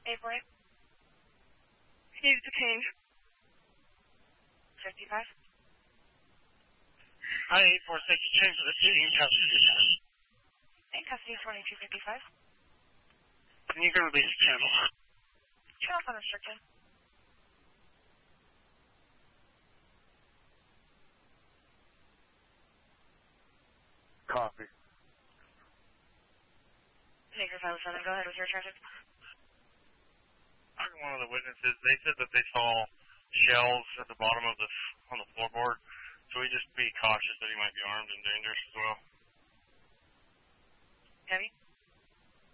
848. He needs a cane. 55. Hi, 846, change the seating custody. In custody 2255. And you can release the channel. Channel's unrestricted. Copy. Maker 507, go ahead with your charges. Talking to one of the witnesses, they said that they saw shells at the bottom of on the floorboard, so we just be cautious that he might be armed and dangerous as well. Debbie?